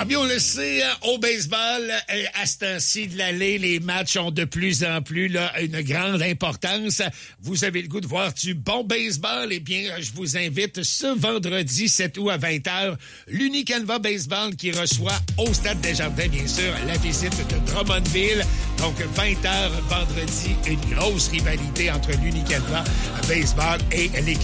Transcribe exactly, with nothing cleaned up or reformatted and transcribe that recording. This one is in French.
Ah bien, on le sait, au baseball, à ce temps-ci de l'année, les matchs ont de plus en plus là, une grande importance. Vous avez le goût de voir du bon baseball? Eh bien, je vous invite ce vendredi sept août à vingt heures, l'Unicanva Baseball qui reçoit au Stade Desjardins, bien sûr, la visite de Drummondville. Donc, vingt heures vendredi, une grosse rivalité entre l'Unicanva Baseball et l'équipe